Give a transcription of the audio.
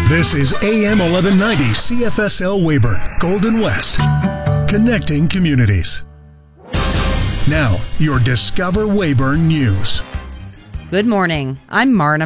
This is AM 1190 CFSL Weyburn, Golden West, connecting communities. Now, your Discover Weyburn News. Good morning. I'm Marna